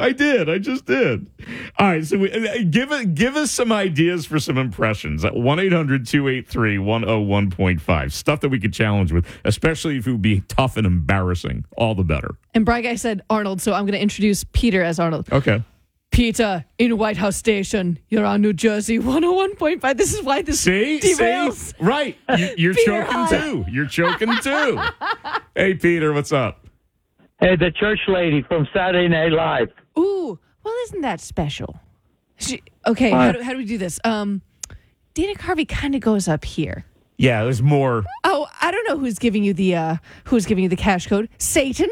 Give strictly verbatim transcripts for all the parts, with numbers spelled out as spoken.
I did. I just did. All right. So we, uh, give it, give us some ideas for some impressions at one eight hundred two eight three one oh one point five. Stuff that we could challenge with, especially if it would be tough and embarrassing. All the better. And Bry Guy said Arnold, so I'm going to introduce Peter as Arnold. Okay. Peter, in White House Station, you're on New Jersey one oh one point five. This is why this See? derails. See? Right. You, you're Peter, choking hi. too. You're choking too. Hey, Peter, what's up? Hey, the church lady from Saturday Night Live. Ooh, well, isn't that special? She, okay, how do, how do we do this? Um, Dana Carvey kind of goes up here. Yeah, there's more. Oh, I don't know who's giving you the uh, who's giving you the cash code. Satan?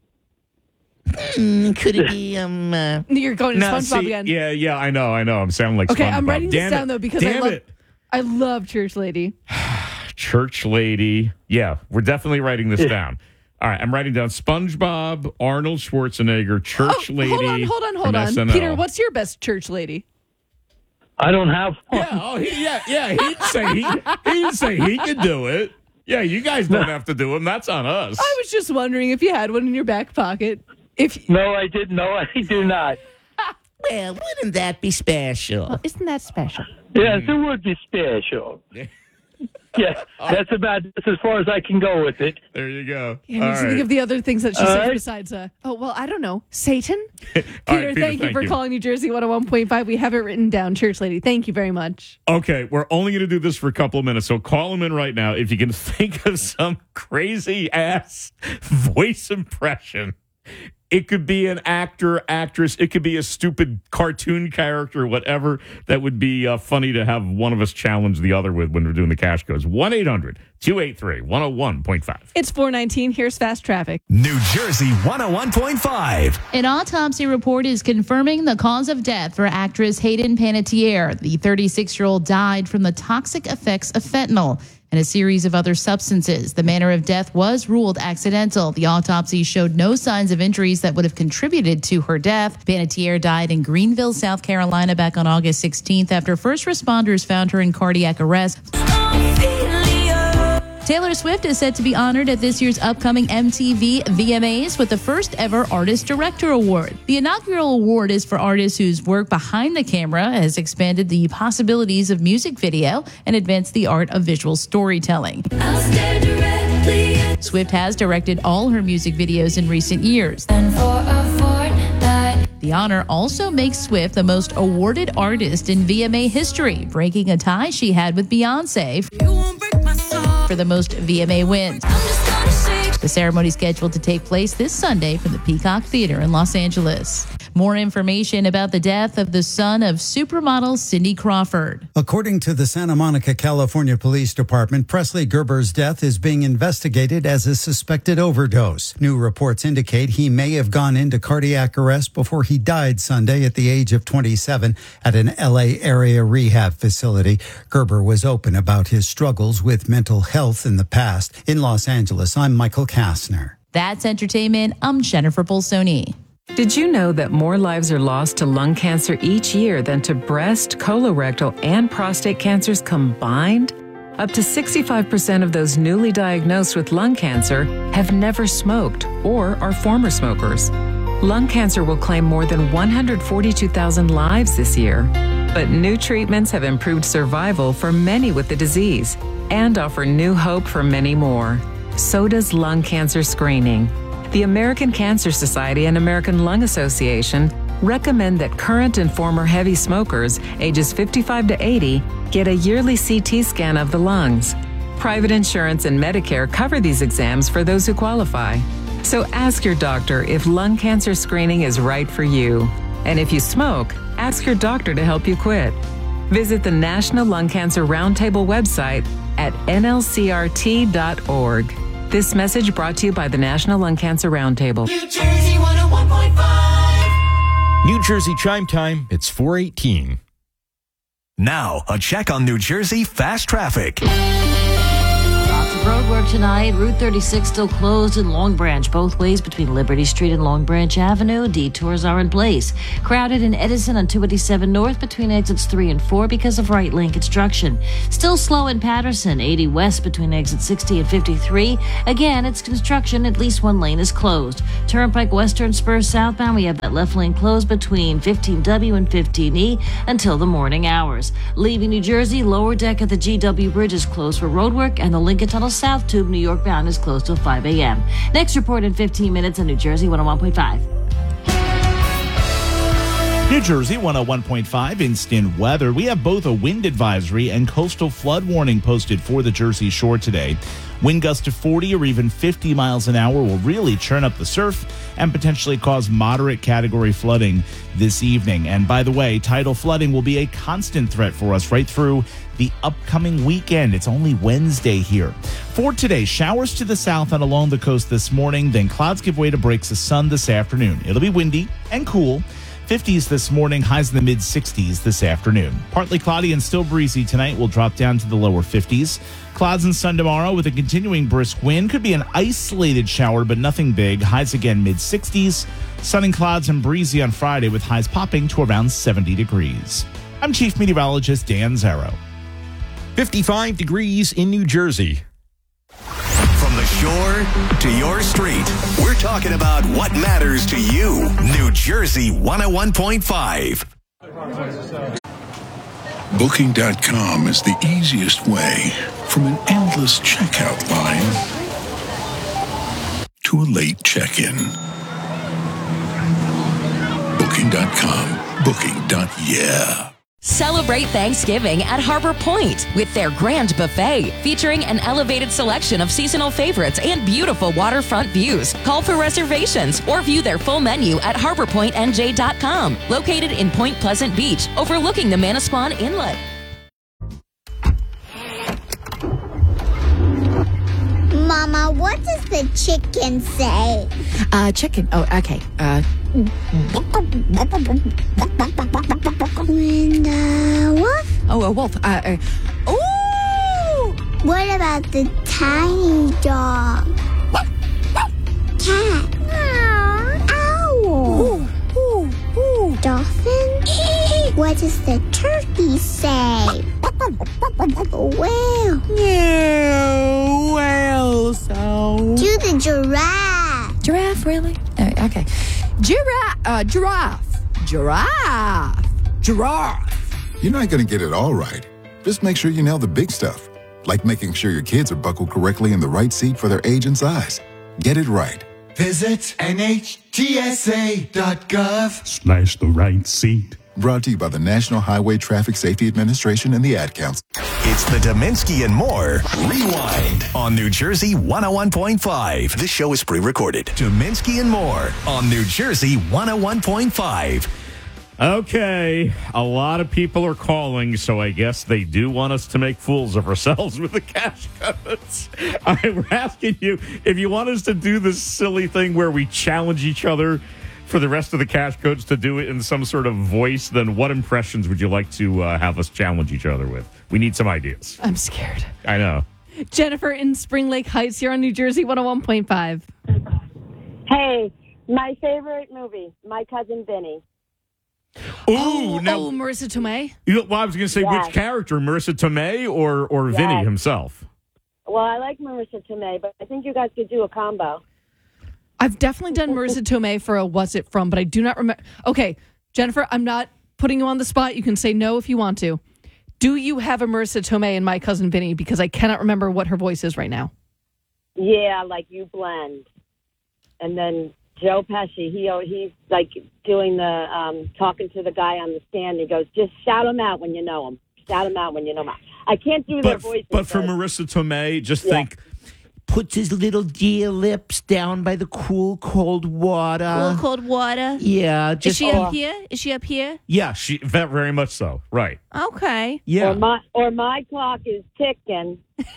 Mm, could it be, um... Uh... You're going to No, SpongeBob see, again. Yeah, yeah, I know, I know. I'm sounding like Okay, SpongeBob. I'm writing this Damn down, it. though, because Damn I love, it. I love Church Lady. Church lady. Yeah, we're definitely writing this down. All right, I'm writing down SpongeBob, Arnold Schwarzenegger, Church Oh, lady. hold on, hold on, hold from on. S N L. Peter, what's your best church lady? I don't have one. Yeah, oh, he, yeah, yeah. He'd say he, he'd say he could do it. Yeah, you guys don't have to do them. That's on us. I was just wondering if you had one in your back pocket. If No, I didn't. No, I do not. Well, wouldn't that be special? well, isn't that special? Yes, it would be special. Yeah, that's about that's as far as I can go with it. There you go. Yeah, All let's think right. of the other things that she All says right. besides, uh, oh, well, I don't know, Satan? All Peter, right, Peter, thank you thank for you. calling New Jersey one oh one point five. We have it written down, Church Lady. Thank you very much. Okay, we're only going to do this for a couple of minutes, so call him in right now if you can think of some crazy ass voice impression. It could be an actor, actress. It could be a stupid cartoon character, whatever that would be uh, funny to have one of us challenge the other with when we're doing the cash codes. one eight hundred two eight three one oh one point five. It's four nineteen. Here's Fast Traffic. New Jersey one oh one point five. An autopsy report is confirming the cause of death for actress Hayden Panettiere. The thirty-six-year-old died from the toxic effects of fentanyl and a series of other substances. The manner of death was ruled accidental. The autopsy showed no signs of injuries that would have contributed to her death. Panettiere died in Greenville, South Carolina back on August sixteenth after first responders found her in cardiac arrest. Taylor Swift is set to be honored at this year's upcoming M T V V M As with the first ever Artist Director Award. The inaugural award is for artists whose work behind the camera has expanded the possibilities of music video and advanced the art of visual storytelling. Swift has directed all her music videos in recent years. The honor also makes Swift the most awarded artist in V M A history, breaking a tie she had with Beyonce for the most V M A wins. The ceremony is scheduled to take place this Sunday from the Peacock Theater in Los Angeles. More information about the death of the son of supermodel Cindy Crawford. According to the Santa Monica, California Police Department, Presley Gerber's death is being investigated as a suspected overdose. New reports indicate he may have gone into cardiac arrest before he died Sunday at the age of twenty-seven at an L A area rehab facility. Gerber was open about his struggles with mental health in the past. In Los Angeles, I'm Michael Kastner. That's entertainment. I'm Jennifer Bolsoni. Did you know that more lives are lost to lung cancer each year than to breast, colorectal, and prostate cancers combined? Up to sixty-five percent of those newly diagnosed with lung cancer have never smoked or are former smokers. Lung cancer will claim more than one hundred forty-two thousand lives this year. But new treatments have improved survival for many with the disease and offer new hope for many more. So does lung cancer screening. The American Cancer Society and American Lung Association recommend that current and former heavy smokers ages fifty-five to eighty get a yearly C T scan of the lungs. Private insurance and Medicare cover these exams for those who qualify. So ask your doctor if lung cancer screening is right for you. And if you smoke, ask your doctor to help you quit. Visit the National Lung Cancer Roundtable website at N L C R T dot org. This message brought to you by the National Lung Cancer Roundtable. New Jersey one oh one point five. New Jersey Chime Time, it's four eighteen. Now, a check on New Jersey fast traffic. Doctor Road work tonight. Route thirty-six still closed in Long Branch, both ways between Liberty Street and Long Branch Avenue. Detours are in place. Crowded in Edison on two eighty-seven North between exits three and four because of right lane construction. Still slow in Patterson, eighty West between exits sixty and fifty-three. Again, it's construction. At least one lane is closed. Turnpike Western Spur southbound, we have that left lane closed between fifteen W and fifteen E until the morning hours. Leaving New Jersey, lower deck at the G W Bridge is closed for roadwork, and the Lincoln Tunnel South Tube New York bound is closed till five a.m. Next report in fifteen minutes on New Jersey one oh one point five. New Jersey one oh one point five instant weather. We have both a wind advisory and coastal flood warning posted for the Jersey Shore today. Wind gusts to forty or even fifty miles an hour will really churn up the surf and potentially cause moderate category flooding this evening. And by the way, tidal flooding will be a constant threat for us right through the upcoming weekend. It's only Wednesday here. For today, showers to the south and along the coast this morning, then clouds give way to breaks of sun this afternoon. It'll be windy and cool. fifties this morning, highs in the mid-sixties this afternoon. Partly cloudy and still breezy tonight. Will drop down to the lower fifties. Clouds and sun tomorrow with a continuing brisk wind. Could be an isolated shower, but nothing big. Highs again mid-sixties. Sun and clouds and breezy on Friday with highs popping to around seventy degrees. I'm Chief Meteorologist Dan Zarrow. fifty-five degrees in New Jersey. From the shore to your street, we're talking about what matters to you. New Jersey one oh one point five. Booking dot com is the easiest way from an endless checkout line to a late check-in. Booking dot com. Booking. Yeah. Celebrate Thanksgiving at Harbor Point with their grand buffet featuring an elevated selection of seasonal favorites and beautiful waterfront views. Call for reservations or view their full menu at harbor point n j dot com. Located in Point Pleasant Beach, overlooking the Manasquan Inlet. Mama, what does the chicken say? Uh, chicken. Oh, okay. Uh. And, uh, what? Oh, a wolf. Uh, uh, oh! What about the tiny dog? Cat. Owl. Ooh, ooh, ooh. Dolphin? What does the turkey say? Whale. Yeah, whale sound. Do the giraffe. Giraffe, really? Uh, okay. Giraffe. Uh, giraffe. Giraffe. Giraffe. You're not going to get it all right. Just make sure you nail the big stuff, like making sure your kids are buckled correctly in the right seat for their age and size. Get it right. Visit N H T S A dot gov slash the right seat. Brought to you by the National Highway Traffic Safety Administration and the Ad Council. It's the Dominski and More Rewind on New Jersey one oh one point five. This show is pre-recorded. Dominski and More on New Jersey one oh one point five. Okay, a lot of people are calling, so I guess they do want us to make fools of ourselves with the cash codes. I'm asking you, if you want us to do this silly thing where we challenge each other for the rest of the cash codes to do it in some sort of voice, then what impressions would you like to uh, have us challenge each other with? We need some ideas. I'm scared. I know. Jennifer in Spring Lake Heights here on New Jersey one oh one point five. Hey, my favorite movie, My Cousin Vinny. Ooh, oh, now, oh, Marissa Tomei? You know, well, I was going to say, yes. Which character, Marissa Tomei or, or Yes. Vinny himself? Well, I like Marissa Tomei, but I think you guys could do a combo. I've definitely done Marissa Tomei for a What's It From, but I do not remember. Okay, Jennifer, I'm not putting you on the spot. You can say no if you want to. Do you have a Marissa Tomei in My Cousin Vinny? Because I cannot remember what her voice is right now. Yeah, like you blend. And then Joe Pesci, he he's like doing the um, talking to the guy on the stand. He goes, just shout him out when you know him. Shout him out when you know him. I can't do their But, voices. but for but- Marissa Tomei, just Yeah. think, Puts his little dear lips down by the cool, cold water. Cool, cold water. Yeah, just Is she up here? Is she up here? yeah, she ve- very much so. Right. Okay. Yeah. Or my or my clock is ticking.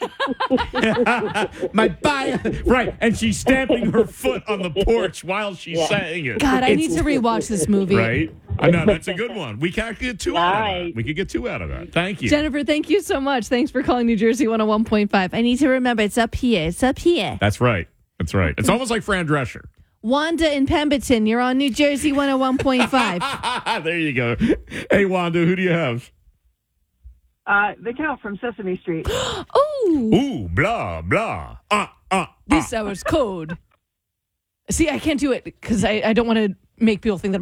My bio. Right. And she's stamping her foot on the porch while she's Yeah. saying it. God, I It's- need to rewatch this movie. Right? I know, that's a good one. We could get two out of Nice. that. We could get two out of that. Thank you. Jennifer, thank you so much. Thanks for calling New Jersey one oh one point five. I need to remember it's up here. It's up here. That's right. That's right. It's almost like Fran Drescher. Wanda in Pemberton, you're on New Jersey one oh one point five. There you go. Hey, Wanda, who do you have? Uh, the cow from Sesame Street. Ooh. Ooh, blah, blah. Uh, uh, This hour's code. See, I can't do it because I, I don't want to make people think that